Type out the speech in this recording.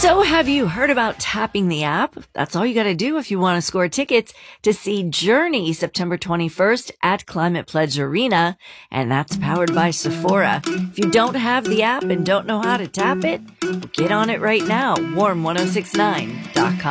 So have you heard about tapping the app? That's all you got to do if you want to score tickets to see Journey September 21st at Climate Pledge Arena, and that's powered by Sephora. If you don't have the app and don't know how to tap it, well, get on it right now. Warm1069.com.